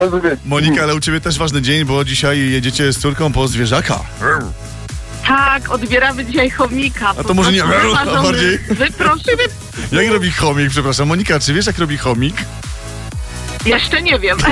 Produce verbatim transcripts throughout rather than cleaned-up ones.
Monika, ale u ciebie też ważny dzień, bo dzisiaj jedziecie z córką po zwierzaka. Tak, odbieramy dzisiaj chomika. A to może nie... A bardziej... Wyproszymy. Jak robi chomik, przepraszam. Monika, czy wiesz, jak robi chomik? Jeszcze nie wiem.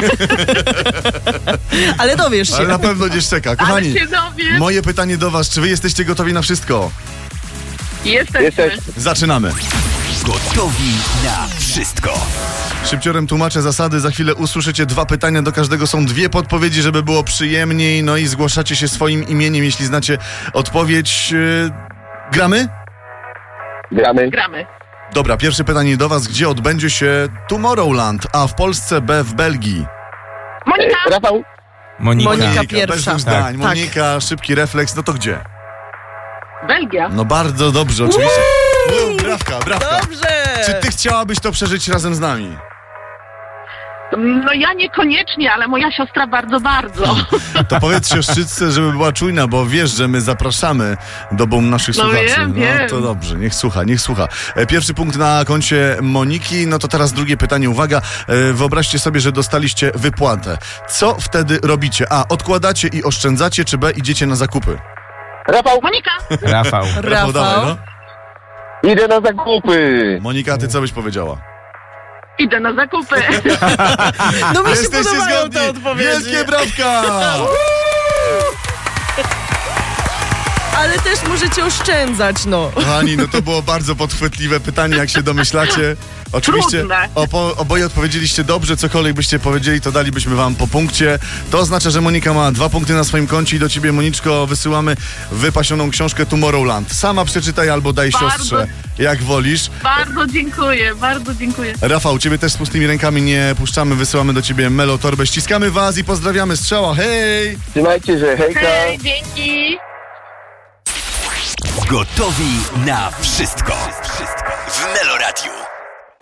Ale dowiesz się. Ale na pewno nie szczeka. Kochani, Ale się dowiem. moje pytanie do was. Czy wy jesteście gotowi na wszystko? Jesteśmy. Jesteś. Zaczynamy. Gotowi na wszystko. Szybciorem tłumaczę zasady. Za chwilę usłyszycie dwa pytania. Do każdego są dwie podpowiedzi, żeby było przyjemniej. No i zgłaszacie się swoim imieniem, jeśli znacie odpowiedź. Yy, gramy? Gramy. Gramy. Dobra, pierwsze pytanie do was. Gdzie odbędzie się Tomorrowland? A w Polsce, B w Belgii. Monika. E, Rafał. Monika, Monika, pierwsza. bez dwóch zdań. Tak. Monika, szybki refleks. No to gdzie? Belgia. No bardzo dobrze, oczywiście. Uuu, brawka, brawka. Dobrze! Czy ty chciałabyś to przeżyć razem z nami? No ja niekoniecznie, ale moja siostra bardzo, bardzo. To powiedz siostrzycce, żeby była czujna, bo wiesz, że my zapraszamy do dom naszych No słuchaczy. wiem, No wiem. to dobrze, niech słucha, niech słucha. E, Pierwszy punkt na koncie Moniki, no to teraz drugie pytanie, uwaga. E, Wyobraźcie sobie, że dostaliście wypłatę. Co wtedy robicie? A, odkładacie i oszczędzacie, czy B, idziecie na zakupy? Rafał. Monika. Rafał. Rafał. dawaj, no. Idę na zakupy. Monika, ty co byś powiedziała? Idę na zakupy. No mi się Jesteście podobają zgodni. te odpowiedzi. Wielkie brawka! Ale też możecie oszczędzać, no. Kochani, no to było bardzo podchwytliwe pytanie, jak się domyślacie. Oczywiście Trudne. opo- oboje odpowiedzieliście dobrze, cokolwiek byście powiedzieli, to dalibyśmy wam po punkcie. To oznacza, że Monika ma dwa punkty na swoim koncie i do ciebie, Moniczko, wysyłamy wypasioną książkę Tomorrowland. Sama przeczytaj albo daj Bardzo. siostrze, jak wolisz. Bardzo dziękuję, bardzo dziękuję. Rafał, ciebie też z pustymi rękami nie puszczamy, wysyłamy do ciebie melotorbę. Ściskamy was i pozdrawiamy. Strzała, hej! Trzymajcie się, hejka. Hej, dzięki. Gotowi na wszystko. W Meloradiu.